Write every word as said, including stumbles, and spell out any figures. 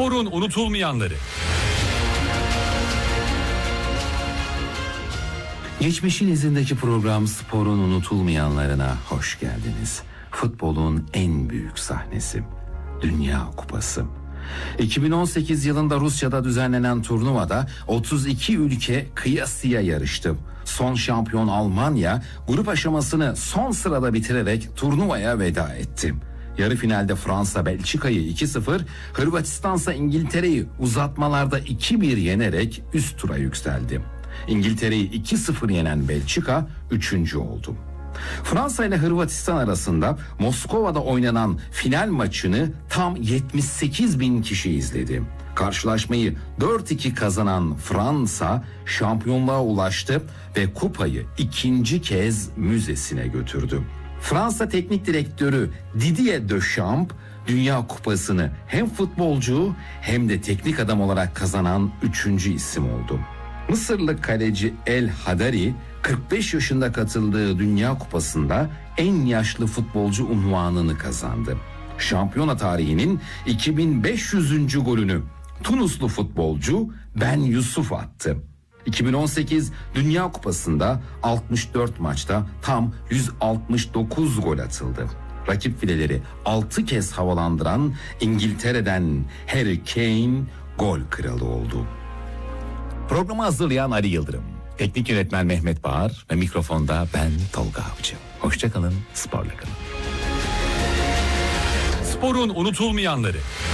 Sporun unutulmayanları. Geçmişin izindeki program Sporun unutulmayanlarına hoş geldiniz. Futbolun en büyük sahnesi, Dünya Kupası. iki bin on sekiz yılında Rusya'da düzenlenen turnuvada otuz iki ülke kıyasıya yarıştı. Son şampiyon Almanya grup aşamasını son sırada bitirerek turnuvaya veda etti. Yarı finalde Fransa Belçika'yı iki sıfır, Hırvatistan ise İngiltere'yi uzatmalarda iki bir yenerek üst tura yükseldi. İngiltere'yi iki sıfır yenen Belçika üçüncü oldu. Fransa ile Hırvatistan arasında Moskova'da oynanan final maçını tam yetmiş sekiz bin kişi izledi. Karşılaşmayı dört iki kazanan Fransa şampiyonluğa ulaştı ve kupayı ikinci kez müzesine götürdü. Fransa Teknik Direktörü Didier Deschamps Dünya Kupası'nı hem futbolcu hem de teknik adam olarak kazanan üçüncü isim oldu. Mısırlı kaleci El Hadari kırk beş yaşında katıldığı Dünya Kupası'nda en yaşlı futbolcu unvanını kazandı. Şampiyona tarihinin iki bin beş yüzüncü golünü Tunuslu futbolcu Ben Yusuf attı. iki bin on sekiz Dünya Kupası'nda altmış dört maçta tam yüz altmış dokuz gol atıldı. Rakip fileleri altı kez havalandıran İngiltere'den Harry Kane gol kralı oldu. Programı hazırlayan Ali Yıldırım, teknik yönetmen Mehmet Bağır ve mikrofonda ben Tolga Avcı. Hoşça kalın, sporla kalın. Sporun unutulmayanları.